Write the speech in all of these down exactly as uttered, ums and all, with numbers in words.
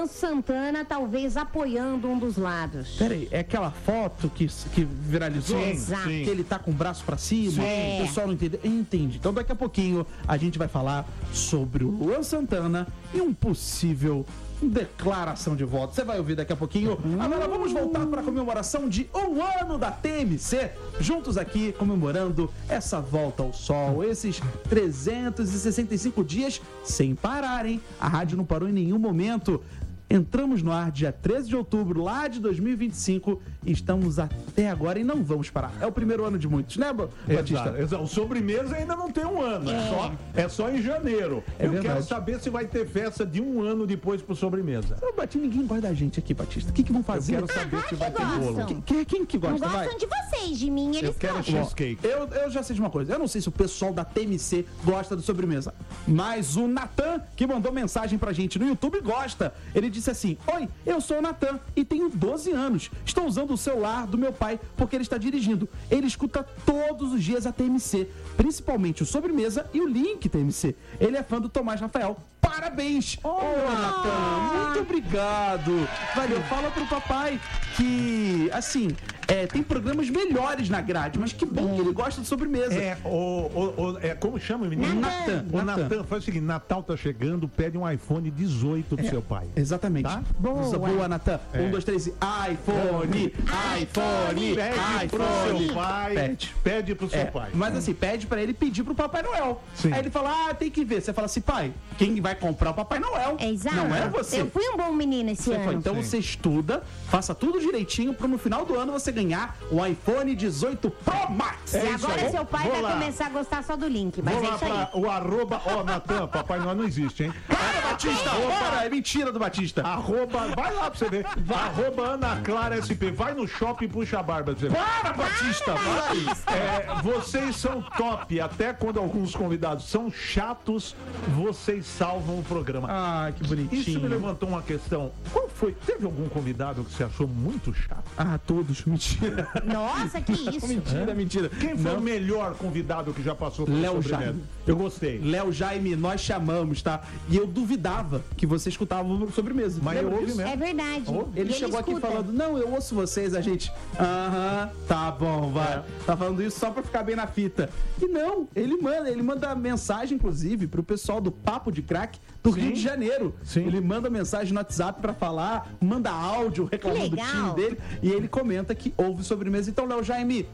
Luan Santana talvez apoiando um dos lados. Peraí, é aquela foto que, que viralizou? Sim, Exato. sim. Que ele tá com o braço pra cima? Sim. O pessoal não entendeu? Entendi. Então daqui a pouquinho a gente vai falar sobre o Luan Santana e um possível declaração de voto. Você vai ouvir daqui a pouquinho. Agora vamos voltar para a comemoração de um ano da T M C. Juntos aqui comemorando essa volta ao sol. Esses trezentos e sessenta e cinco dias sem parar, hein? A rádio não parou em nenhum momento. Entramos no ar dia treze de outubro, lá de dois mil e vinte e cinco, e estamos até agora e não vamos parar. É o primeiro ano de muitos, né, Batista? Exato, exato. O sobremesa ainda não tem um ano, é, é, só, é só em janeiro. É Eu verdade. quero saber se vai ter festa de um ano depois pro sobremesa. Eu bati, ninguém gosta da gente aqui, Batista. O que, que vão fazer? Eu quero saber Ah, se vai que ter gostam. bolo. Quem, quem que gosta? Não Vai. gostam de vocês, de mim, eles Eu quero gostam. cheesecake. Eu, eu já sei de uma coisa, eu não sei se o pessoal da T M C gosta do sobremesa, mas o Natan, que mandou mensagem pra gente no YouTube, gosta. Ele disse assim: oi, eu sou o Natan e tenho doze anos. Estou usando o celular do meu pai porque ele está dirigindo. Ele escuta todos os dias a T M C, principalmente o sobremesa e o link T M C. Ele é fã do Tomás Rafael. Parabéns! Ô, Natan, muito obrigado. Valeu, fala pro papai que, assim, é, tem programas melhores na grade, mas que bom que ele gosta de sobremesa. É, o, o, o- é, como chama o menino? Natan. O Natan. Natan, faz o seguinte, Natal tá chegando, pede um iPhone dezoito pro seu pai. Exatamente. Tá? Boa, Boa Natan. É. Um, dois, três e iPhone, iPhone, Pede pro iPhone. seu pai. Pede. Pede pro seu É, pai. mas assim, pede pra ele pedir pro Papai Noel. Sim. Aí ele fala, ah, tem que ver. Você fala assim, pai, quem vai comprar o Papai Noel? É exato. Não é você. Eu fui um bom menino esse Você ano. foi. Então Sim. você estuda, faça tudo direitinho para no final do ano você ganhar o iPhone dezoito Pro Max. E É isso agora aí. seu pai Vou vai lá. começar a gostar só do link, mas Vou é lá isso aí. pra o arroba, ó, Natan, Papai Noel não existe, hein? Para, Batista! Para, é mentira do Batista. Arroba, vai lá pra você ver. Arroba Ana Clara S P. Vai no shopping e puxa a barba pra você ver. Para, Batista! Vai. É, vocês são top, até quando alguns convidados são chatos, vocês salvam o programa. Ah, que Isso me bonitinho. levantou uma questão. Qual foi? Teve algum convidado que você achou muito chato? Ah, todos. Mentira. Nossa, que isso. Mentira, mentira. Quem foi Não. o melhor convidado que já passou pelo Léo Sobremesa? Jaime. Eu gostei. Léo Jaime, nós chamamos, tá? E eu duvidava que você escutava o sobremesa. Mas eu Lembra ouvi disso? mesmo. É verdade. Ele E chegou aqui escuta. falando, não, eu ouço vocês, a gente, aham, tá bom, vai. É. Tá falando isso só pra ficar bem na fita. E não, ele manda, ele manda mensagem, inclusive, pro pessoal do Papo de Crack do Sim. Rio de Janeiro. Sim. Ele manda mensagem no WhatsApp pra falar, manda áudio reclamando do Legal. time dele, e ele comenta que ouve sobremesa. Então, Léo Jaime,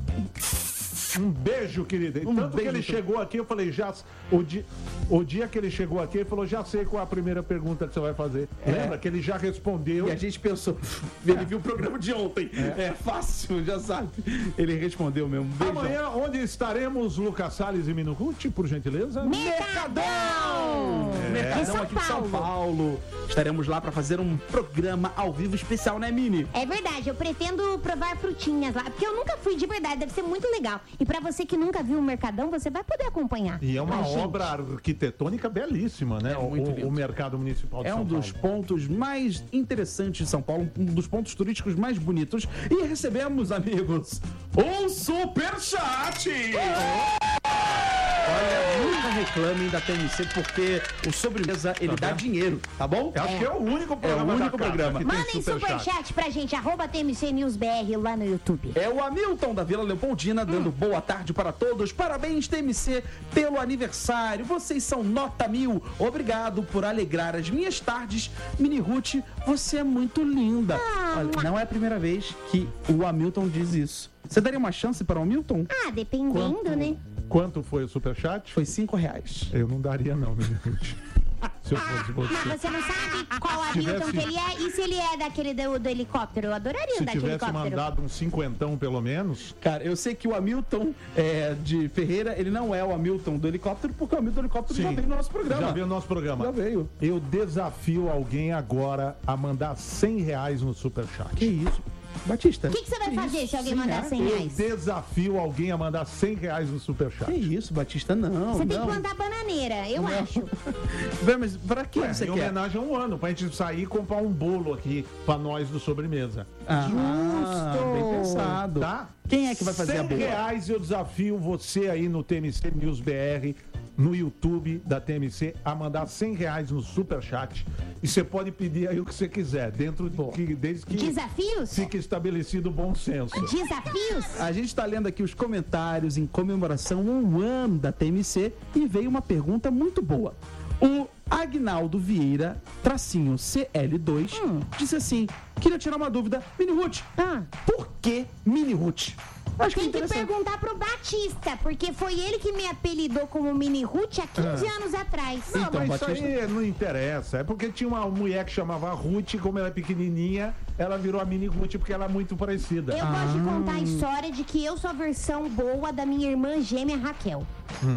Um beijo, querida. E Um tanto que beijo, ele então. chegou aqui, eu falei, já. O dia, o dia que ele chegou aqui, ele falou, já sei qual é a primeira pergunta que você vai fazer. Lembra que ele já respondeu. e a gente pensou, ele viu o programa de ontem. É, fácil, já sabe. Ele respondeu mesmo. Um beijão. Amanhã, onde estaremos, Lucas Salles e Minucuti, por gentileza? Mercadão! Mercadão Em São aqui de São Paulo. Paulo. Estaremos lá pra fazer um programa ao vivo especial, né, Mini? É verdade, eu pretendo provar frutinhas lá, porque eu nunca fui de verdade, deve ser muito legal. E pra você que nunca viu o Mercadão, você vai poder acompanhar. E é uma a gente. obra arquitetônica belíssima, né? É muito o, lindo. o mercado municipal de É São um dos Paulo. pontos mais interessantes de São Paulo, um dos pontos turísticos mais bonitos. E recebemos, amigos, um superchat! Olha, nunca reclamem da T M C, porque o sobremesa, ele dá vendo? dinheiro, tá bom? Eu acho que é o único programa único da casa programa. que tem Mandem superchat. superchat pra gente, arroba T M C News B R lá no YouTube. É o Hamilton da Vila Leopoldina dando boa tarde para todos. Parabéns, T M C, pelo aniversário. Vocês são nota mil. Obrigado por alegrar as minhas tardes. Mini Ruth, você é muito linda. Olha, não é a primeira vez que o Hamilton diz isso. Você daria uma chance para o Hamilton? Ah, dependendo, Quanto- né? Quanto foi o superchat? Foi cinco reais. Eu não daria, não, Minucuti. Se eu fosse você. Mas você não sabe qual Se Hamilton tivesse- que ele é e se ele é daquele do, do helicóptero. Eu adoraria Se andar de tivesse helicóptero. mandado um cinquentão, pelo menos. Cara, eu sei que o Hamilton é, de Ferreira, ele não é o Hamilton do helicóptero, porque o Hamilton do helicóptero já Sim. veio no nosso programa. Já veio o nosso programa. Já veio. Eu desafio alguém agora a mandar cem reais no superchat. Que isso? Batista. O que, que você vai fazer isso? se alguém cem mandar reais? cem Eu reais? desafio alguém a mandar cem reais no Que superchat. isso, Batista? Não, Você não. tem que plantar bananeira, eu acho. Vai, mas pra que Ué, você em quer? homenagem a um ano, pra gente sair e comprar um bolo aqui pra nós do sobremesa. Ah, Justo. bem pensado. Tá? Quem é que vai fazer a cem boa? reais eu desafio você aí no T M C News B R no YouTube da T M C a mandar cem reais no Superchat. E você pode pedir aí o que você quiser, dentro de que, desde que Desafios? fique estabelecido o bom senso. Desafios? A gente está lendo aqui os comentários em comemoração a um ano da T M C e veio uma pergunta muito boa. O Agnaldo Vieira, tracinho C L dois, Hum. disse assim, queria tirar uma dúvida. Mini Ruth, Ah. por que Mini Ruth? Acho que é Tem que interessante. perguntar pro Batista, porque foi ele que me apelidou como Mini Ruth há quinze anos atrás. Não, Então, mas Batista- isso aí não interessa. É porque tinha uma mulher que chamava Ruth, como ela é pequenininha, ela virou a mini Ruth porque ela é muito parecida. Eu gosto de contar a história de que eu sou a versão boa da minha irmã gêmea Raquel.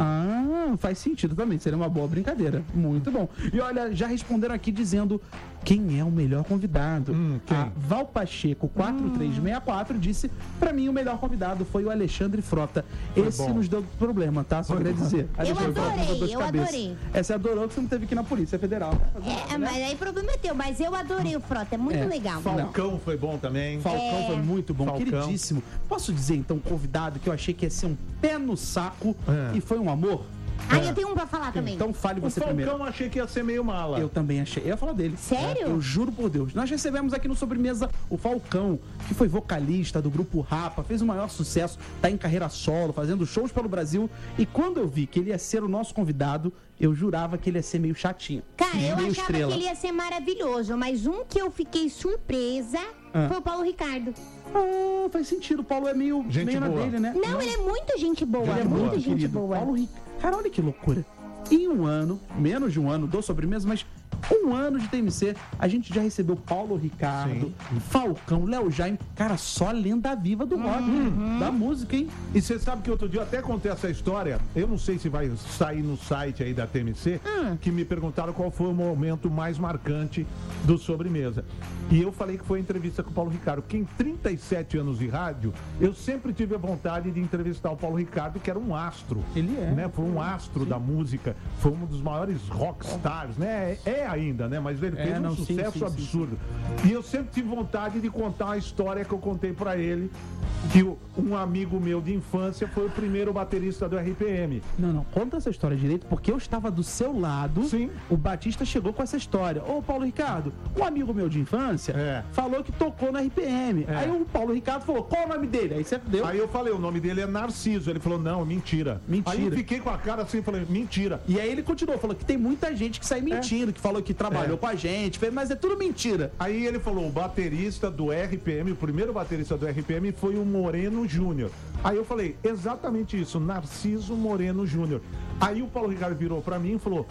Ah, faz sentido também. Seria uma boa brincadeira. Muito bom. E olha, já responderam aqui dizendo quem é o melhor convidado. Hum, quem? A Val Pacheco quatro três seis quatro disse, pra mim o melhor convidado foi o Alexandre Frota. Esse bom. nos deu problema, tá? Só queria dizer. Alexandre Frota adorei, nos deu dor de eu cabeça. adorei. É, você adorou que você não teve aqui na Polícia Federal. Né? Fazer nada, É, né? mas aí o problema é teu, mas eu adorei o Frota, é muito É, legal. Falcão foi bom também. Falcão É. foi muito bom, Falcão. queridíssimo. Posso dizer, então, um convidado que eu achei que ia ser um pé no saco É. e foi um amor? Aí eu tenho um pra falar também. Então fale O você Falcão primeiro. achei que ia ser meio mala. Eu também achei. Eu ia falar dele. Sério? Eu juro por Deus. Nós recebemos aqui no Sobremesa o Falcão, que foi vocalista do grupo Rapa, fez o maior sucesso, tá em carreira solo, fazendo shows pelo Brasil. E quando eu vi que ele ia ser o nosso convidado, eu jurava que ele ia ser meio chatinho. Cara, eu meio achava estrela. que ele ia ser maravilhoso, mas um que eu fiquei surpresa Ah. foi o Paulo Ricardo. Ah, faz sentido. O Paulo é meio, Gente meio na boa. dele, né? Não, ele é muito gente boa, Ele é muito muito gente querido. boa. Paulo Ric... Cara, olha que loucura. Em um ano, menos de um ano do Sobremesa, mas um ano de T M C, a gente já recebeu Paulo Ricardo, Falcão, Léo Jaime. Cara, só lenda viva do rock, da música, hein? E você sabe que outro dia eu até contei essa história, eu não sei se vai sair no site aí da T M C, Hum. que me perguntaram qual foi o momento mais marcante do Sobremesa. E eu falei que foi a entrevista com o Paulo Ricardo, porque em trinta e sete anos de rádio, eu sempre tive a vontade de entrevistar o Paulo Ricardo, que era um astro. Ele é. Né? Foi um astro da música, foi um dos maiores rockstars, né? É ainda, né? Mas ele É, fez um não, sim, sucesso sim, sim, absurdo. E eu sempre tive vontade de contar a história que eu contei pra ele, que o- um amigo meu de infância foi o primeiro baterista do R P M. Não, não, conta essa história direito, porque eu estava do seu lado. Sim. O Batista chegou com essa história. Ô, Paulo Ricardo, um amigo meu de infância É. falou que tocou no R P M. É. Aí o Paulo Ricardo falou, qual o nome dele? Aí você deu. Aí eu falei, o nome dele é Narciso. Ele falou, não, mentira. Mentira. Aí eu fiquei com a cara assim, falei, mentira. E aí ele continuou, falou que tem muita gente que sai mentindo, que falou que trabalhou É. com a gente, fez- mas é tudo mentira. Aí ele falou, o baterista do R P M, o primeiro baterista do R P M foi o Moreno Júnior. Aí eu falei, exatamente isso, Narciso Moreno Júnior. Aí o Paulo Ricardo virou pra mim e falou,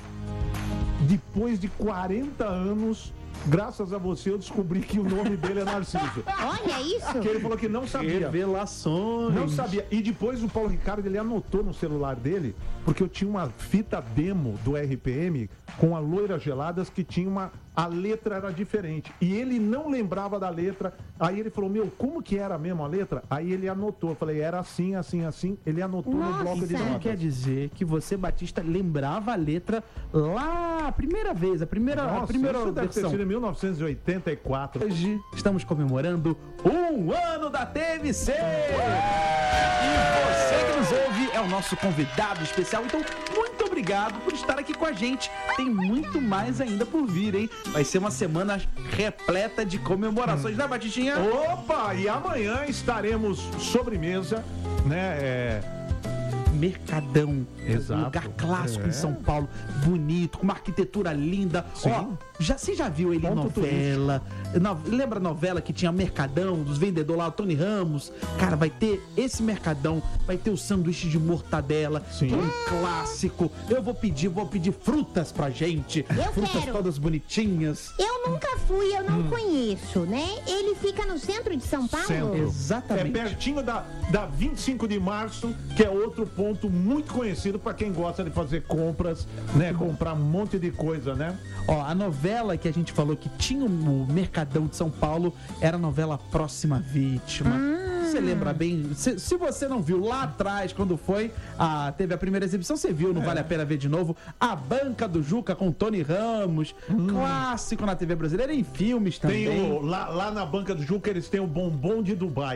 depois de quarenta anos, graças a você, eu descobri que o nome dele é Narciso. Olha isso. Que ele falou que não sabia. Revelações. Não sabia. E depois o Paulo Ricardo, ele anotou no celular dele, porque eu tinha uma fita demo do R P M com a Loira Geladas que tinha uma... A letra era diferente. E ele não lembrava da letra. Aí ele falou, meu, como que era mesmo a letra? Aí ele anotou. Eu falei, era assim, assim, assim. Ele anotou Nossa. no bloco de Então Então notas. quer dizer que você, Batista, lembrava a letra lá, a primeira vez, a primeira, a Nossa, primeira isso deve ter versão. sido em mil novecentos e oitenta e quatro. Hoje estamos comemorando um ano da T M C! E você que nos ouve é o nosso convidado especial, então muito obrigado por estar aqui com a gente. Tem muito mais ainda por vir, hein? Vai ser uma semana repleta de comemorações, né, Batistinha? Opa! E amanhã estaremos sobremesa, né? É, Mercadão, Exato. um lugar clássico É. em São Paulo, bonito, com uma arquitetura linda. Sim. Ó, já, você já viu ele em Ponto novela? No- lembra a novela que tinha Mercadão, dos vendedores lá, o Tony Ramos? Cara, vai ter esse Mercadão, vai ter o sanduíche de mortadela, Sim. que é um clássico. Eu vou pedir, vou pedir frutas pra gente. Eu frutas quero. todas bonitinhas. Eu nunca fui, eu Hum. não conheço, né? Ele fica no centro de São Paulo? Centro. É Exatamente. pertinho da, da vinte e cinco de março, que é outro ponto muito conhecido para quem gosta de fazer compras, né? Comprar um monte de coisa, né? Ó, a novela que a gente falou que tinha o Mercadão de São Paulo era a novela Próxima Vítima. Você lembra bem? Se, se você não viu lá atrás, quando foi, a, teve a primeira exibição, você viu, não vale a pena ver de novo. A Banca do Juca com Tony Ramos. Clássico na T V brasileira, em filmes também. Tem o, lá, lá na banca do Juca eles têm o bombom de Dubai. Ah,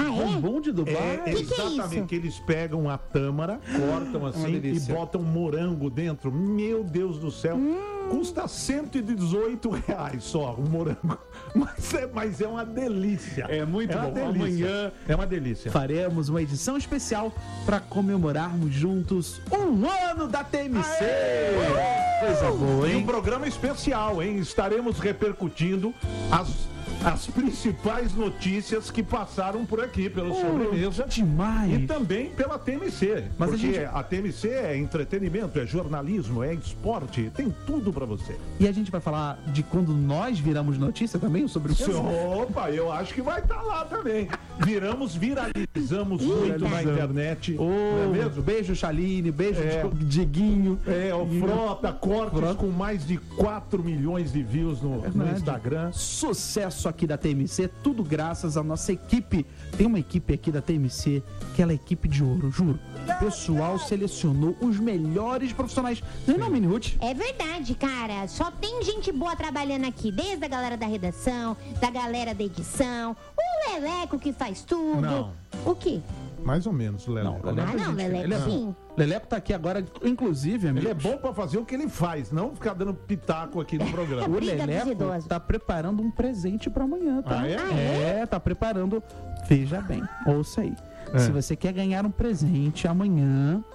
Ah, O é? bonde do bar. É, Que que é exatamente, isso? que eles pegam a tâmara, cortam assim e delícia. botam morango dentro. Meu Deus do céu. Custa cento e dezoito reais só o morango. Mas é, mas é uma delícia. É muito uma bom. delícia. Amanhã é uma delícia. faremos uma edição especial para comemorarmos juntos um ano da T M C. Coisa boa, E um hein? programa especial, hein? Estaremos repercutindo as, as principais notícias que passaram por aqui, pelo Sobremesa. Demais. E também pela T M C. Mas a porque gente- a T M C é entretenimento, é jornalismo, é esporte, tem tudo pra você. E a gente vai falar de quando nós viramos notícia também sobre o Opa, eu acho que vai estar lá também. Viramos, viralizamos muito na internet. Ô, não é mesmo? beijo, Chaline, beijo, É. Diguinho. É, o Frota, cortes Frota. com mais de quatro milhões de views no, no Verdade. Instagram. Sucesso aqui da T M C, tudo graças à nossa equipe. Tem uma equipe aqui da T M C que ela é equipe de ouro, juro. O pessoal selecionou os melhores profissionais. Não é não, Mini Ruth? É verdade, cara. Só tem gente boa trabalhando aqui, desde a galera da redação, da galera da edição, o Leleco que faz tudo. Não. O quê? Mais ou menos, Léo. Não, Leleco Ah, não, gente, Leleco ele é sim. bom. Leleco tá aqui agora, inclusive, amigo. Ele é bom pra fazer o que ele faz, não ficar dando pitaco aqui no programa. O Briga dos Leleco idosos. tá preparando um presente pra amanhã, tá? Ah, é? Ah, é? É, tá preparando. Veja bem, ouça aí. É. Se você quer ganhar um presente amanhã,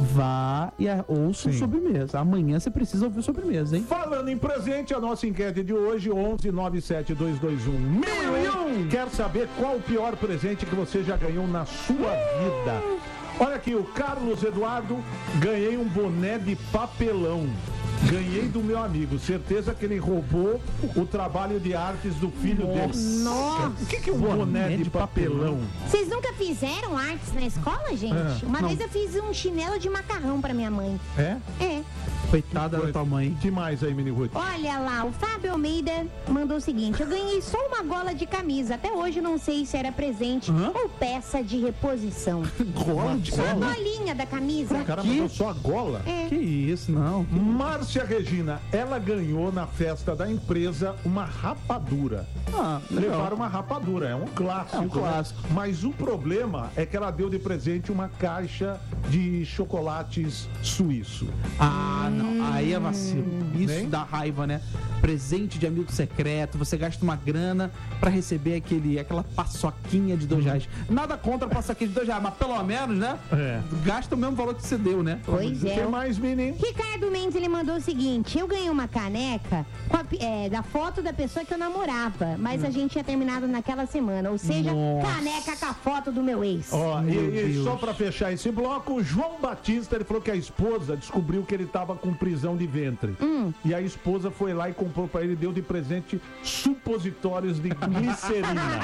vá e a- ouça o Sim. sobremesa. Amanhã você precisa ouvir o sobremesa, hein? Falando em presente, a nossa enquete de hoje, onze nove sete dois dois um mil e um. Quer saber qual o pior presente que você já ganhou na sua vida? Olha aqui, o Carlos Eduardo, ganhei um boné de papelão. Ganhei do meu amigo. Certeza que ele roubou o trabalho de artes do filho dele. Nossa. O que, que é um boné, de papelão? Vocês nunca fizeram artes na escola, gente? É, Uma não. vez eu fiz um chinelo de macarrão pra minha mãe. É? É. Coitada da tua mãe. Que mais aí, Mini Ruth? Olha lá, o Fábio Almeida mandou o seguinte: eu ganhei só uma gola de camisa. Até hoje não sei se era presente Hã? ou peça de reposição. Gola de Só a gola? golinha da camisa. O cara Que? mandou só a gola. É. Que isso, não. Márcia Regina, ela ganhou na festa da empresa uma rapadura. Ah, Levaram legal. uma rapadura, é um clássico. É um né? clássico. Mas o problema é que ela deu de presente uma caixa de chocolates suíço. Ah, não. Aí é vacilo. Isso Nem? dá raiva, né? Presente de amigo secreto, você gasta uma grana pra receber aquele, aquela paçoquinha de dois reais. Nada contra a paçoquinha de dois reais, mas pelo menos, né? É. Gasta o mesmo valor que você deu, né? Pois O que é. mais, menino? Ricardo Mendes, ele mandou o seguinte: eu ganhei uma caneca com a pi- é, da foto da pessoa que eu namorava, mas a gente tinha terminado naquela semana. Ou seja, Nossa. caneca com a foto do meu ex. Ó, Meu e, e Deus. só pra fechar esse bloco, o João Batista, ele falou que a esposa descobriu que ele tava com prisão de ventre. Hum. E a esposa foi lá e comprou pra ele, deu de presente supositórios de glicerina.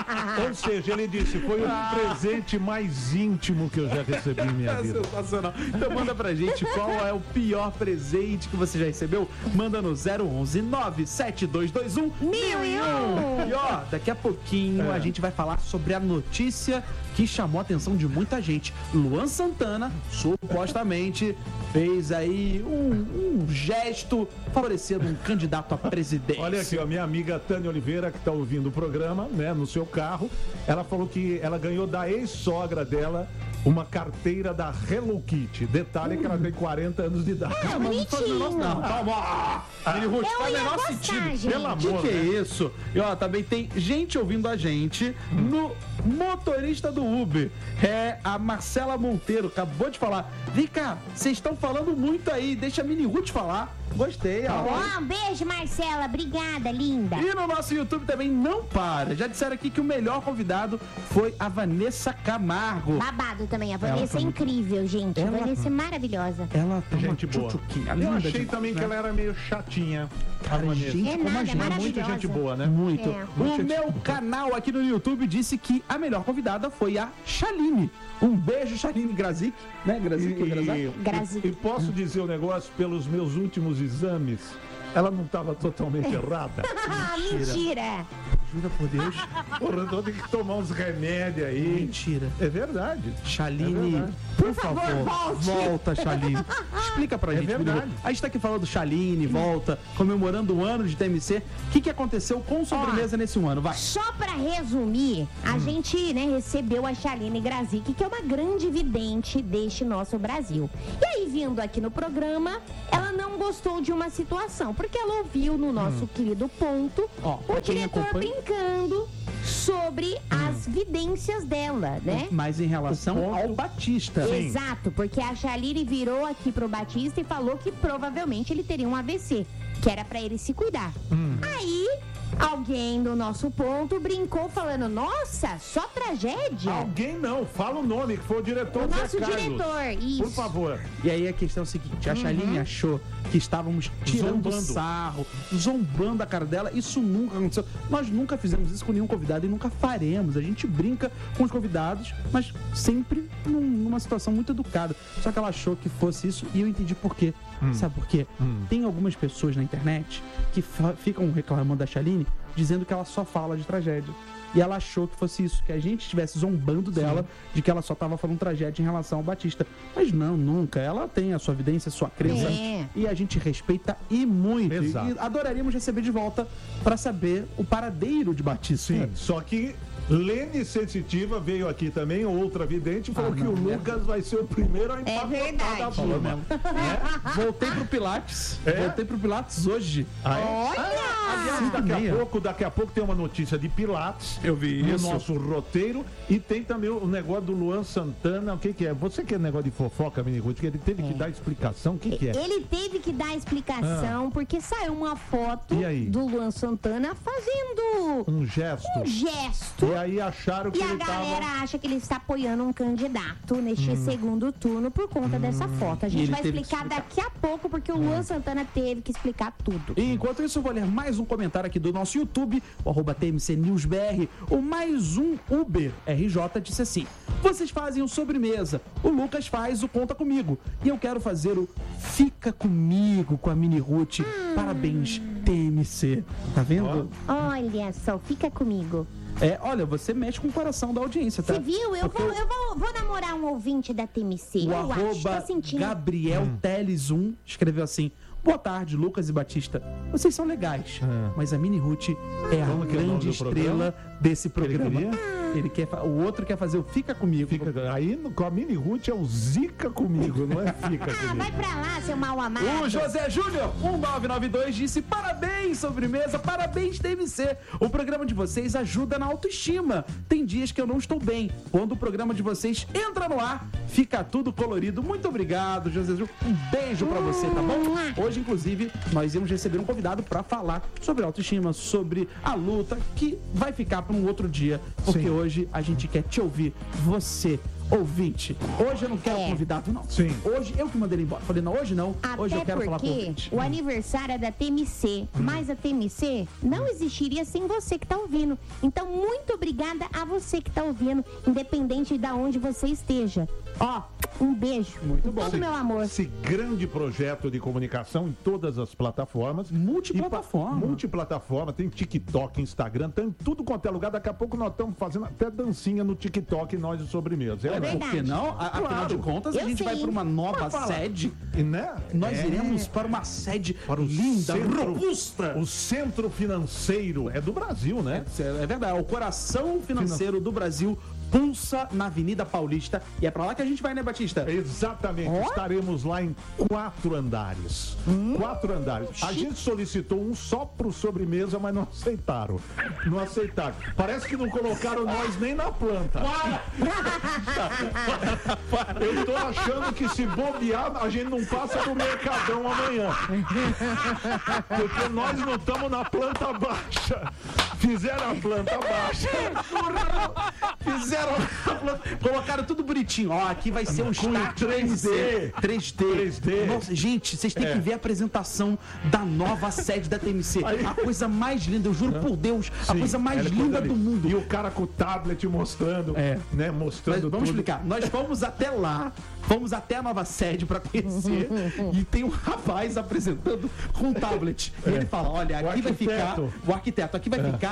Ou seja, ele disse, foi o presente mais íntimo que eu já recebi em minha É vida. sensacional. Então manda pra gente qual é o pior presente que você já recebeu. Manda no zero onze nove sete dois dois um Mil e um. E ó, daqui a pouquinho É. a gente vai falar sobre a notícia que chamou a atenção de muita gente. Luan Santana, supostamente, fez aí um, um gesto favorecendo um candidato à presidência. Olha aqui, ó, minha amiga Tânia Oliveira, que tá ouvindo o programa, né, no seu carro, ela falou que ela ganhou da ex-sogra dela uma carteira da Hello Kitty. Detalhe que ela tem quarenta anos de idade. Ah, bonitinho. Não, calma. Mini Ruth, Eu faz o ia menor gostar, sentido. gente. Pelo O que, amor, que é né? isso? E ó, também tem gente ouvindo a gente no motorista do Uber. É a Marcela Monteiro, acabou de falar. Vem cá, vocês estão falando muito aí, deixa a Mini Ruth falar. Gostei, ó. Ó, um beijo, Marcela. Obrigada, linda. E no nosso YouTube também não para. Já disseram aqui que o melhor convidado foi a Vanessa Camargo. Babado também. A Ela Vanessa foi é muito- incrível, gente. A Ela- Vanessa é maravilhosa. Ela tá Gente uma boa. tchutchuquinha, Eu linda achei demais, também né? que ela era meio chatinha. a Cara, Vanessa. gente É como a nada, gente. Mas maravilhosa. muita gente boa, né? Muito. É. O Muito meu gente- canal aqui no YouTube disse que a melhor convidada foi a Chaline. Um beijo, Chaline Grazik, né? Grazik ou Grazak? Grazi. e, e posso dizer o negócio, pelos meus últimos exames, ela não estava totalmente errada. Ah, mentira. Jura por Deus. Porra, eu tenho que tomar uns remédios aí. Mentira. É verdade. Chaline, É verdade. Por favor, volte. Volta, Chaline. Explica pra É gente, verdade. Mini Ruth. A gente tá aqui falando do Chaline, volta, comemorando um ano de T M C. O que, que aconteceu com sobremesa Ó, nesse um ano? Vai. Só pra resumir, a gente, né, recebeu a Chaline Grazik, que é uma grande vidente deste nosso Brasil. E aí, vindo aqui no programa, ela não gostou de uma situação, porque ela ouviu no nosso querido ponto Ó, pra o quem diretor acompanha- brincando sobre as vidências dela, né? Mas em relação O ponto- ao Batista. Exato, porque a Chaline virou aqui pro Batista e falou que provavelmente ele teria um A V C, que era pra ele se cuidar. Aí, alguém no nosso ponto brincou falando, nossa, só tragédia? Alguém não, fala o nome, que foi o diretor O Zé nosso Carlos. diretor, isso. Por favor. E aí a questão é o seguinte, a Chaline achou que estávamos tirando Zombando. sarro, zombando a cara dela. Isso nunca aconteceu. Nós nunca fizemos isso com nenhum convidado e nunca faremos. A gente brinca com os convidados, mas sempre num- numa situação muito educada. Só que ela achou que fosse isso e eu entendi por quê. Sabe por quê? Tem algumas pessoas na internet que fa- ficam reclamando da Chaline, dizendo que ela só fala de tragédia. E ela achou que fosse isso, que a gente estivesse zombando dela, de que ela só estava falando tragédia em relação ao Batista. Mas não, nunca. Ela tem a sua evidência, a sua crença. É. E a gente respeita e muito. Exato. E adoraríamos receber de volta para saber o paradeiro de Batista. Sim, só que Lene Sensitiva veio aqui também, outra vidente, e falou Ah, que não, o é. Lucas vai ser o primeiro a É empacotar verdade. da Falou turma. mesmo. Voltei pro Pilates. É? Voltei pro Pilates hoje. Ah, é? Olha! Aliás, Cinco daqui e a meia. pouco, daqui a pouco tem uma notícia de Pilates. Eu vi no isso. nosso roteiro. E tem também o negócio do Luan Santana. O que, que é? Você que é negócio de fofoca, Mini Ruth, que ele teve que dar explicação. O que, que é? Ele teve que dar explicação, porque saiu uma foto E aí? do Luan Santana fazendo Um gesto. um gesto. E aí acharam que E a ele galera tava... acha que ele está apoiando um candidato neste segundo turno por conta dessa foto. A gente ele vai teve que explicar explicar. daqui a pouco, porque o Luan Santana teve que explicar tudo. E enquanto isso, eu vou ler mais um comentário aqui do nosso YouTube, o arroba T M C News B R. O mais um Uber R J disse assim: vocês fazem o sobremesa, o Lucas faz o Conta Comigo. E eu quero fazer o Fica Comigo com a Mini Ruth. Parabéns, T M C. Tá vendo? Olha só, fica comigo. É, olha, você mexe com o coração da audiência, tá? Você viu? Eu, Porque vou, eu vou, vou namorar um ouvinte da T M C. O eu acho, arroba tô sentindo. Gabriel Teles um escreveu assim: boa tarde, Lucas e Batista. Vocês são legais, mas a Mini Ruth é a Como que é o nome grande do estrela desse programa. queria? Ele quer, fa- o outro quer fazer o Fica Comigo. Fica... Aí no- com a Mini Ruth é o Zica comigo, não é Fica Ah, comigo. vai pra lá, seu mal amado. O José Júnior, um nove nove dois, disse: parabéns, sobremesa, parabéns, T M C. O programa de vocês ajuda na autoestima. Tem dias que eu não estou bem. Quando o programa de vocês entra no ar, fica tudo colorido. Muito obrigado, José Júnior. Um beijo pra você, tá bom? Hoje, inclusive, nós íamos receber um convidado pra falar sobre autoestima, sobre a luta, que vai ficar pra um outro dia, porque Sim. hoje a gente quer te ouvir, você, ouvinte. Hoje eu não quero É. convidado, não. Sim. Hoje eu que mandei ele embora. Falei, não, hoje não. Hoje eu Até quero falar com o porque ouvinte. o aniversário é da T M C, mas a T M C não existiria sem você que tá ouvindo. Então, muito obrigada a você que tá ouvindo, independente de onde você esteja. Ó, um beijo. Muito bom. Todo meu amor. Esse grande projeto de comunicação em todas as plataformas. Multiplataforma. E pa- Multiplataforma, tem TikTok, Instagram, tem tudo quanto é lugar. Daqui a pouco nós estamos fazendo até dancinha no TikTok, nós de sobremesa. É, É, né? por que verdade. não? A- Afinal Claro. de contas, Eu a gente sei. vai para uma nova Mas fala. sede. E, né? Nós É. iremos para uma sede Para o linda, centro- robusta. O centro financeiro é do Brasil, né? É verdade, o coração financeiro do Brasil pulsa na Avenida Paulista. E é pra lá que a gente vai, né, Batista? Exatamente. Ó. Estaremos lá em quatro andares. Quatro andares. A gente solicitou um só pro sobremesa, mas não aceitaram. Não aceitaram. Parece que não colocaram nós nem na planta. Eu tô achando que se bobear, a gente não passa no Mercadão amanhã. Porque nós não estamos na planta baixa. Fizeram a planta baixa. Fizeram a planta- colocaram tudo bonitinho. Ó, aqui vai ser um Com start três D. três D. três D. Nossa, gente, vocês têm É. que ver a apresentação da nova sede da T M C. Aí- A coisa mais linda, eu juro por Deus, a Sim, coisa mais ela é linda coisa do linda. mundo. E o cara com o tablet mostrando, É. né? Mas Mostrando vamos tudo. explicar. Nós fomos até lá, fomos até a nova sede pra conhecer e tem um rapaz apresentando com um tablet. E ele fala: olha, O aqui vai ficar. arquiteto. O arquiteto, aqui vai ficar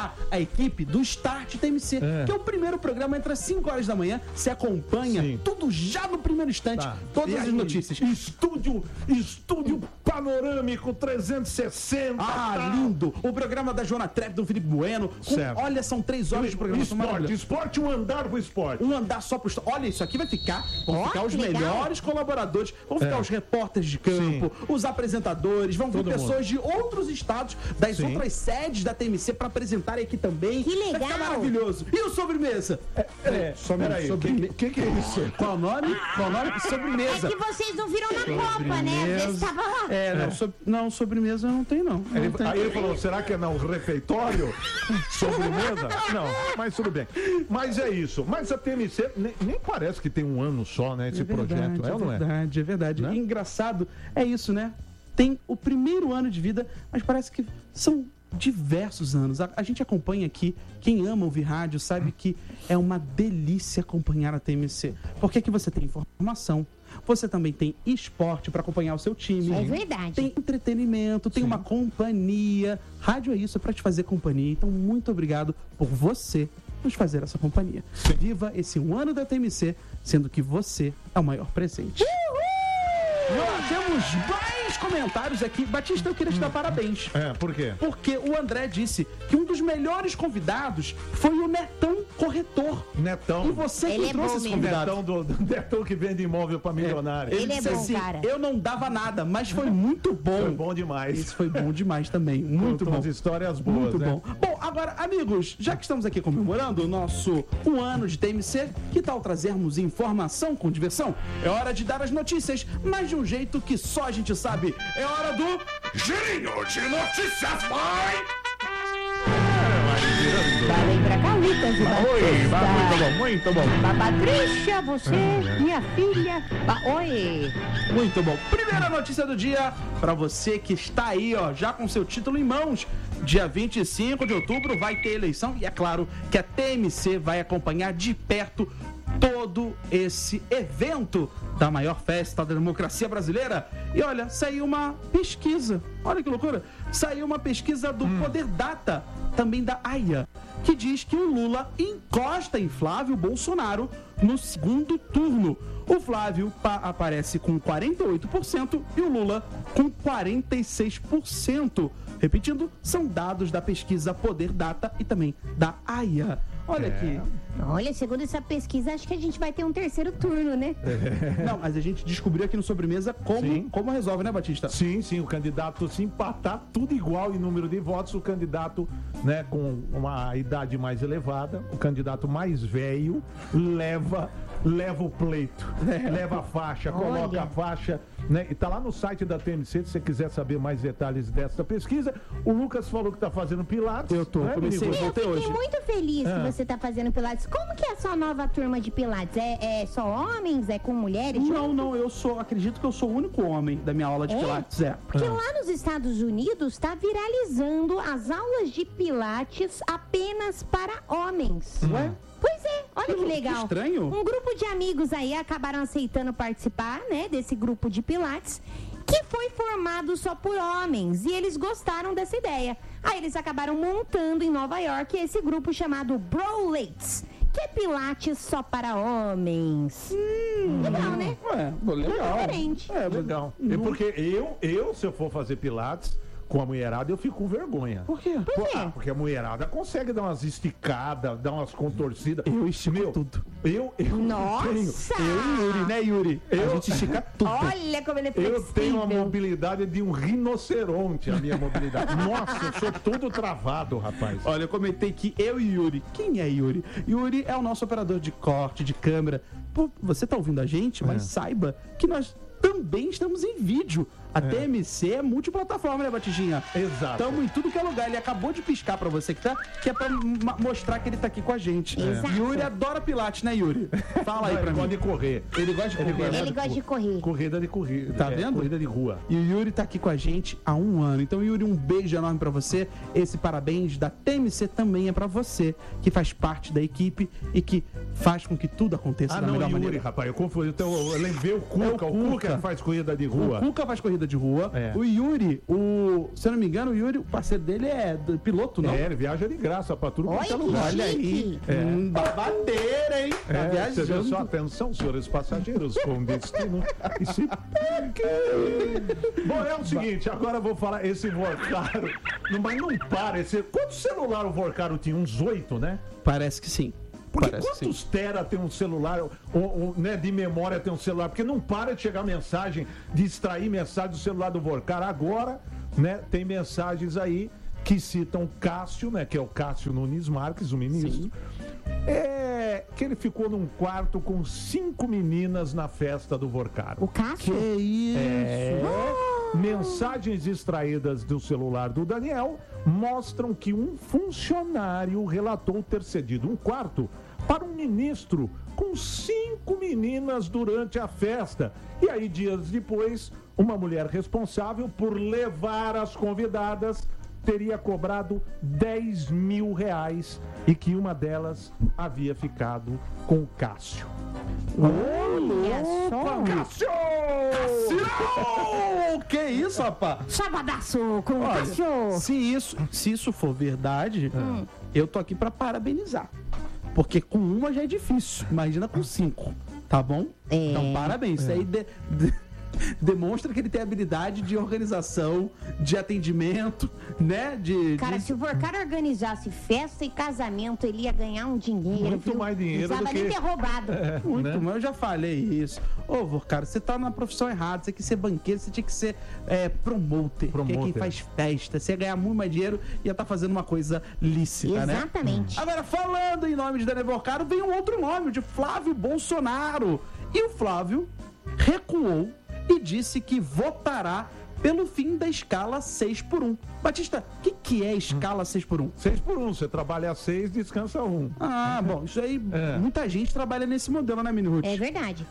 apresentar a equipe do Start T M C, É. que é o primeiro programa entre as cinco horas da manhã. Você acompanha Sim. tudo já no primeiro instante, Tá. todas E as aí, notícias. Estúdio, estúdio panorâmico trezentos e sessenta. Ah, tá? lindo! O programa da Joana Trepp, do Felipe Bueno. Com, Certo. olha, são três horas de programa. Esporte, esporte, um andar pro esporte. Um andar só pro esporte. Olha, isso aqui vai ficar. Vão Ó, ficar os que legal. melhores colaboradores, vão ficar É. os repórteres de campo, os apresentadores, vão vir Todo pessoas de outros estados, das Sim. outras sedes da T M C pra apresentarem aqui também. Que Vai ficar legal. maravilhoso. E o sobremesa? É, Sobremesa. peraí, o que, que, que é isso? Qual o nome? Qual o nome? Sobremesa. É que vocês não viram na Copa, né? Às vezes tava lá. É, não, sob- não, sobremesa não tem, não. Não Ele- tem. aí ele falou, será que é no refeitório? Sobremesa? Não, mas tudo bem. Mas é isso. Mas a T M C nem, nem parece que tem um ano só, né, esse É verdade, projeto. É ou não é? verdade, é verdade. Né? E engraçado é isso, né? Tem o primeiro ano de vida, mas parece que são diversos anos. A, a gente acompanha aqui, quem ama ouvir rádio sabe que é uma delícia acompanhar a T M C. Porque aqui você tem informação, você também tem esporte para acompanhar o seu time. É verdade. Tem entretenimento, tem uma companhia. Rádio é isso, é para te fazer companhia. Então, muito obrigado por você nos fazer essa companhia. Viva esse um ano da T M C, sendo que você é o maior presente. Nós temos mais comentários aqui. Batista, eu queria te dar parabéns. É, por quê? Porque o André disse que um dos melhores convidados foi o Netão Corretor. Netão. E você Ele que é trouxe bom esse mesmo. convidado. Netão, do, do Netão que vende imóvel pra milionário. Ele é disse bom, assim, cara. eu não dava nada, mas foi muito bom. Foi bom demais. Isso foi bom demais também. Muito Contou bom. umas histórias boas, Muito né? bom. Bom, agora, amigos, já que estamos aqui comemorando o nosso um ano de T M C, que tal trazermos informação com diversão? É hora de dar as notícias, mas de um jeito que só a gente sabe. É hora do Girinho de Notícias, vai! Valem pra cá, Lucas e Oi, Batista. muito bom, muito bom. Ba- Patrícia, você, É. minha filha. Ba- Oi. Muito bom. Primeira notícia do dia para você que está aí, ó, já com seu título em mãos. Dia vinte e cinco de outubro vai ter eleição e é claro que a T M C vai acompanhar de perto todo esse evento da maior festa da democracia brasileira. E olha, saiu uma pesquisa. Olha que loucura. Saiu uma pesquisa do Poder Data, também da A I A, que diz que o Lula encosta em Flávio Bolsonaro no segundo turno. O Flávio pa- aparece com quarenta e oito por cento e o Lula com quarenta e seis por cento. Repetindo, são dados da pesquisa Poder Data e também da A I A. Olha É. aqui. Olha, segundo essa pesquisa, acho que a gente vai ter um terceiro turno, né? Não, mas a gente descobriu aqui no Sobremesa como, Sim. como resolve, né, Batista? Sim, sim, o candidato, se empatar tudo igual em número de votos, o candidato, né, com uma idade mais elevada, o candidato mais velho, leva, leva o pleito, leva a faixa, coloca Olha. a faixa, né, e tá lá no site da T M C, se você quiser saber mais detalhes dessa pesquisa. O Lucas falou que tá fazendo Pilates. Eu tô, né, comecei menino? Eu voltei fiquei hoje. muito feliz Ah. que você tá fazendo Pilates. Como que é a sua nova turma de Pilates? É, é só homens? É com mulheres? Não, não, eu sou, acredito que eu sou o único homem da minha aula de É? Pilates, é. Porque lá nos Estados Unidos tá viralizando as aulas de Pilates apenas para homens. Ué? Pois é, olha que Que legal. estranho. Um grupo de amigos aí acabaram aceitando participar, né, desse grupo de Pilates, que foi formado só por homens, e eles gostaram dessa ideia. Aí eles acabaram montando em Nova York esse grupo chamado Brolates, que é Pilates só para homens. Legal, né? Ué, legal. Diferente. É, Legal. E porque eu, eu, se eu for fazer Pilates com a mulherada, eu fico com vergonha. Por quê? Por quê? Ah, porque a mulherada consegue dar umas esticadas, dar umas contorcidas. Eu estico Meu, tudo. Eu, eu Nossa! tenho. Eu e Yuri, né, Yuri? A Eu- gente estica tudo. Olha como ele é Eu flexível. tenho a mobilidade de um rinoceronte, a minha mobilidade. Nossa, eu sou todo travado, rapaz. Olha, eu comentei que eu e Yuri. Quem é Yuri? Yuri é o nosso operador de corte, de câmera. Pô, você tá ouvindo a gente, mas É. saiba que nós também estamos em vídeo. A É. T M C é multiplataforma, né, Batistinha? Exato. Estamos em tudo que é lugar. Ele acabou de piscar pra você que tá, que é pra ma- mostrar que ele tá aqui com a gente. Exato. Yuri adora Pilates, né, Yuri? Fala aí Não, pra ele mim. gosta de correr. Ele gosta de Ele correr. gosta Ele gosta de correr. Corrida de corrida. Tá é, vendo? Corrida de rua. E o Yuri tá aqui com a gente há um ano. Então, Yuri, um beijo enorme pra você. Esse parabéns da T M C também é pra você, que faz parte da equipe e que faz com que tudo aconteça Ah, da não, melhor Yuri, maneira. rapaz, eu confundi. Então, eu lembrei o Cuca. É o o Cuca Cuca. faz corrida de O rua. Cuca faz corrida corrida de rua. É. O Yuri, o, se eu não me engano, o Yuri, o parceiro dele é do piloto, não? É, ele viaja de graça pra tudo Olha quanto é que lugar. chique. Olha aí. É. Hum, babadeira, hein? Tá É, você viu viajando. só, atenção, senhores passageiros, com destino e se pegue. Bom, é o seguinte, agora eu vou falar, esse Vorcaro, não, mas não para, esse, quantos celular o Vorcaro tinha? Uns oito, né? Parece que sim. Porque Parece que sim. quantos tera tem um celular, ou, ou, né, de memória tem um celular? Porque não para de chegar mensagem, de extrair mensagem do celular do Vorcaro. Agora, né, tem mensagens aí que citam Cássio, né, que é o Cássio Nunes Marques, o ministro. Sim. É, que ele ficou num quarto com cinco meninas na festa do Vorcaro. O Cássio? Que isso? É, mensagens extraídas do celular do Daniel mostram que um funcionário relatou ter cedido um quarto para um ministro com cinco meninas durante a festa. E aí, dias depois, uma mulher responsável por levar as convidadas teria cobrado dez mil reais e que uma delas havia ficado com o Cássio. Olha só. Cássio! Cássio! Que isso, rapaz? Sabadaço com o Olha, Cássio. se isso, se isso for verdade, eu tô aqui pra parabenizar. Porque com uma já é difícil. Imagina com cinco. Tá bom? É. Então, parabéns. Isso aí de- de- demonstra que ele tem habilidade de organização, de atendimento, né? De, Cara, de... se o Vorcaro organizasse festa e casamento, ele ia ganhar um dinheiro. Muito viu? mais dinheiro Não do precisava nem que- ter roubado. Muito, né? mas eu já falei isso. Ô, Vorcaro, você tá na profissão errada. Você tinha que ser banqueiro, você tinha que ser é, promoter, que é quem Promoter. faz festa. Você ia ganhar muito mais dinheiro e ia estar fazendo uma coisa lícita, né? Exatamente. Agora, falando em nome de Daniel Vorcaro, vem um outro nome, o de Flávio Bolsonaro. E o Flávio recuou e disse que votará pelo fim da escala seis por um. Batista, o que, que é escala seis por um? Seis por um, você trabalha seis, descansa um. Ah, bom, isso aí, É. muita gente trabalha nesse modelo, né, Mini Ruth? É verdade.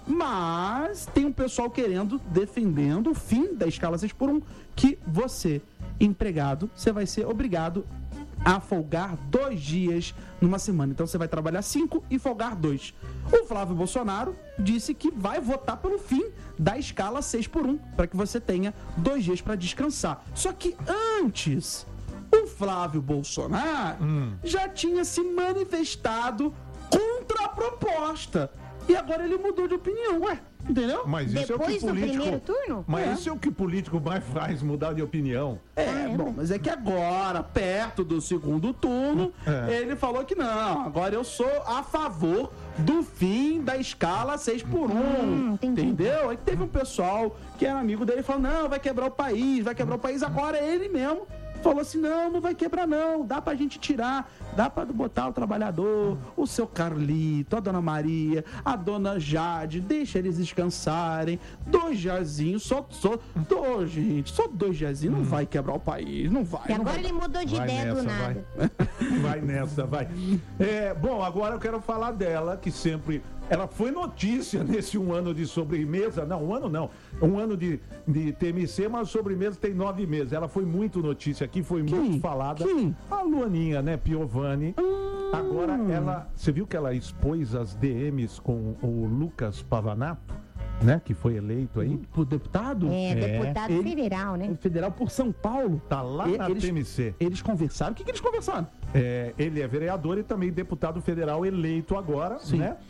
Mas tem um pessoal querendo, defendendo o fim da escala seis por um, que você, empregado, você vai ser obrigado a folgar dois dias numa semana. Então você vai trabalhar cinco e folgar dois. O Flávio Bolsonaro disse que vai votar pelo fim da escala seis por um, para que você tenha dois dias para descansar. Só que antes, o Flávio Bolsonaro já tinha se manifestado contra a proposta. E agora ele mudou de opinião, ué, entendeu? Mas isso Depois é o que do político... primeiro turno? Mas É. isso é o que político mais faz, mudar de opinião. É, Caramba. bom, mas é que agora, perto do segundo turno, É. ele falou que não, agora eu sou a favor do fim da escala seis por um. Hum, entendi. Entendeu? Aí teve um pessoal que era amigo dele e falou, não, vai quebrar o país, vai quebrar o país. Agora ele mesmo falou assim, não, não vai quebrar não, dá pra gente tirar, dá pra botar o trabalhador, o seu Carlito, a dona Maria, a dona Jade, deixa eles descansarem, dois diazinhos, só, só, dois, gente, só dois diazinhos, não vai quebrar o país, não vai. E não agora vai. ele mudou de Vai ideia do nessa, nada. vai. Vai nessa, vai. É, bom, agora eu quero falar dela, que sempre... Ela foi notícia nesse um ano de sobremesa. Não, um ano não. Um ano de, de T M C, mas sobremesa tem nove meses. Ela foi muito notícia aqui, foi Quem? muito falada. Quem? A Luaninha, né, Piovani. Agora ela... Você viu que ela expôs as D Ms com o Lucas Pavanato, né, que foi eleito aí? O deputado? É, deputado Ele- federal, né? Federal por São Paulo. Tá lá E- na eles, T M C. Eles conversaram. O que, que eles conversaram? É, ele é vereador e também deputado federal eleito agora, Sim. né?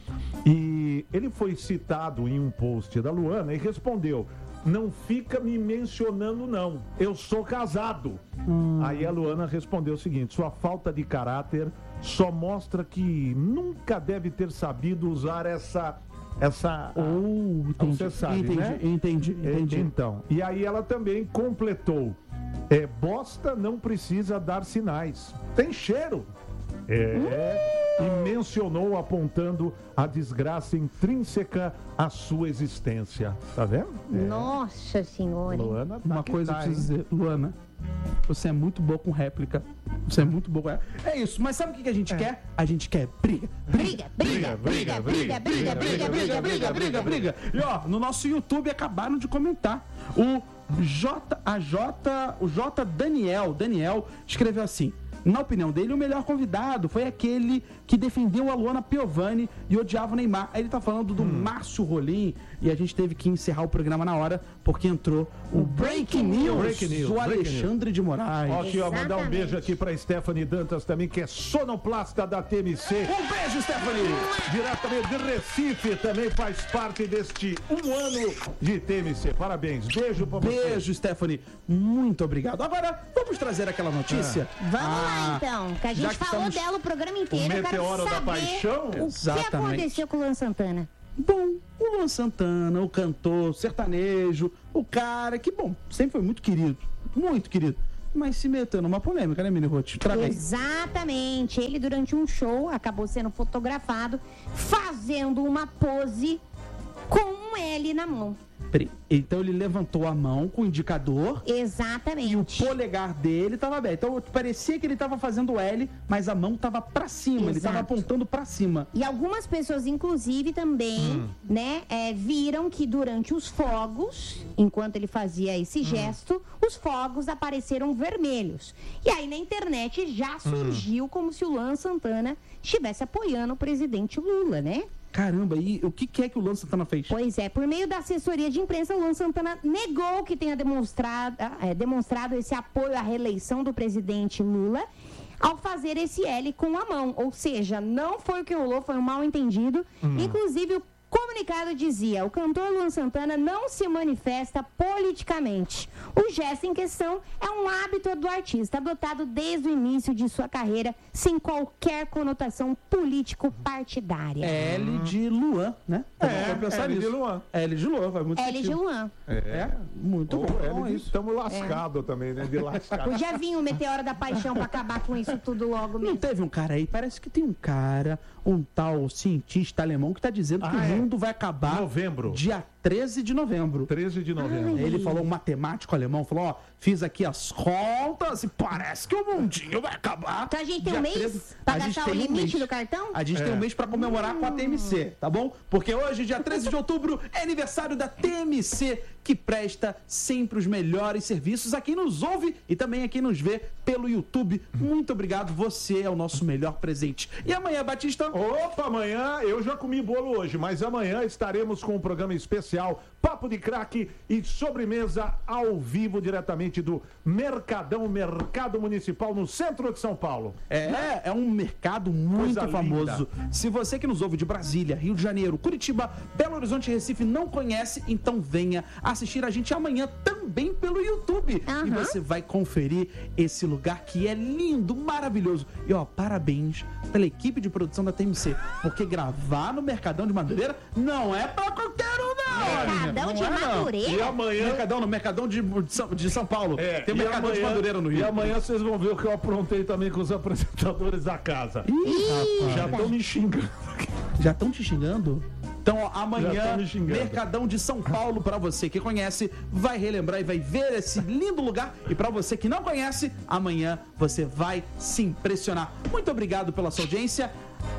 E ele foi citado em um post da Luana e respondeu: não fica me mencionando, não. Eu sou casado. Hum. Aí a Luana respondeu o seguinte: sua falta de caráter só mostra que nunca deve ter sabido usar essa. Essa. Oh, entendi. Você sabe, entendi, né? entendi, entendi. Então, e aí ela também completou: é, bosta não precisa dar sinais. Tem cheiro. É. E mencionou apontando a desgraça intrínseca à sua existência. Tá vendo? É. Nossa senhora. hein? Luana tá Uma que coisa eu tá, preciso hein? dizer, Luana, você é muito boa com réplica. Você é muito boa com réplica. É isso, mas sabe o que que a gente quer? A gente quer briga. Briga, briga, briga, briga, briga, briga, briga, briga, briga, briga. E ó, no nosso YouTube acabaram de comentar. O J, a J, o J Daniel, Daniel escreveu assim: na opinião dele, o melhor convidado foi aquele que defendeu a Luana Piovani e odiava o Neymar. Aí ele tá falando do hum. Márcio Rolim, e a gente teve que encerrar o programa na hora, porque entrou o Breaking News, Breaking News do Alexandre de Moraes. Ó, aqui, ó, mandar um beijo aqui pra Stephanie Dantas também, que é sonoplasta da T M C. Um beijo, Stephanie! Diretamente de Recife, também faz parte deste um ano de T M C. Parabéns, beijo pra você. Beijo, Stephanie. Muito obrigado. Agora, vamos trazer aquela notícia? É. Vamos ah, lá, então, que a gente que falou estamos... dela o programa inteiro. O Meteoro da Paixão? O Exatamente. que aconteceu com o Luan Santana? Bom, o Luan Santana, o cantor, sertanejo, o cara que, bom, sempre foi muito querido, muito querido, mas se meteu numa polêmica, né, Mini Ruth? Exatamente. Ele, durante um show, acabou sendo fotografado fazendo uma pose com um L na mão. Então ele levantou a mão com o indicador. Exatamente. E o polegar dele estava aberto. Então parecia que ele estava fazendo L, mas a mão estava para cima. Exato. Ele estava apontando para cima. E algumas pessoas, inclusive, também, hum. né, é, viram que durante os fogos, enquanto ele fazia esse hum. gesto, os fogos apareceram vermelhos. E aí na internet já surgiu hum. como se o Luan Santana estivesse apoiando o presidente Lula, né? Caramba, e o que, que é que o Luan Santana fez? Pois é, por meio da assessoria de imprensa, o Luan Santana negou que tenha demonstrado, é, demonstrado esse apoio à reeleição do presidente Lula ao fazer esse L com a mão. Ou seja, não foi o que rolou, foi um mal entendido. Hum. Inclusive, o comunicado dizia: o cantor Luan Santana não se manifesta politicamente. O gesto em questão é um hábito do artista, adotado desde o início de sua carreira, sem qualquer conotação político-partidária. É L de Luan, né? É, é L de Luan. L de Luan, vai muito L sentido. de Luan. É, é muito Ou bom. L de... Estamos lascados é. também, né? De lascado. Podia vir o Meteoro da Paixão pra acabar com isso tudo logo mesmo. Não teve um cara aí, parece que tem um cara, um tal cientista alemão que tá dizendo ah, que é. o mundo vai acabar novembro. dia treze de novembro. treze de novembro. Ai. Ele falou, um matemático alemão, falou, ó, fiz aqui as contas e parece que o mundinho vai acabar. Então a gente tem um mês treze pra gastar o limite um do cartão? A gente é. tem um mês pra comemorar hum. com a T M C, tá bom? Porque hoje, dia treze de outubro, é aniversário da T M C, que presta sempre os melhores serviços a quem nos ouve e também a quem nos vê pelo YouTube. Muito obrigado, você é o nosso melhor presente. E amanhã, Batista? Opa, amanhã eu já comi bolo hoje, mas amanhã estaremos com um programa especial, Papo de Craque e sobremesa ao vivo diretamente do Mercadão, Mercado Municipal no centro de São Paulo. É, é um mercado muito Coisa famoso. Linda. Se você que nos ouve de Brasília, Rio de Janeiro, Curitiba, Belo Horizonte e Recife não conhece, então venha assistir a gente amanhã também pelo YouTube. Uhum. E você vai conferir esse lugar que é lindo, maravilhoso. E ó, parabéns pela equipe de produção da T M C, porque gravar no Mercadão de Madureira não é pra qualquer um, não. Mercadão de Madureira? E amanhã... Mercadão, no Mercadão de, de, São, de São Paulo. É, tem o Mercadão amanhã, de Madureira no Rio. E amanhã vocês vão ver o que eu aprontei também com os apresentadores da casa. Ih, já estão me xingando. Já estão te xingando? Então, ó, amanhã, Mercadão de São Paulo, pra você que conhece, vai relembrar e vai ver esse lindo lugar. E pra você que não conhece, amanhã você vai se impressionar. Muito obrigado pela sua audiência.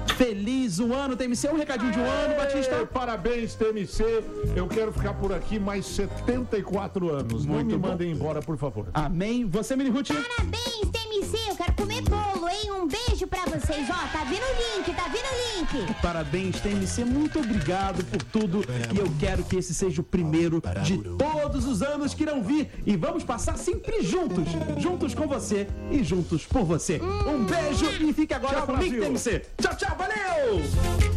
Feliz um ano, T M C. Um recadinho de um ano, Batista. Parabéns, T M C. Eu quero ficar por aqui mais setenta e quatro anos. Muito Não me bom. mandem embora, por favor. Amém. Você, Mini Ruth? Parabéns, T M C. Eu quero comer bolo, hein? Um beijo pra vocês. Ó, tá vindo o link, tá vindo o link. Parabéns, T M C. Muito obrigado por tudo. E eu quero que esse seja o primeiro de todos os anos que irão vir. E vamos passar sempre juntos. Juntos com você e juntos por você. Um beijo e fique agora Tchau, comigo, T M C. Tchau, tchau. Valeu!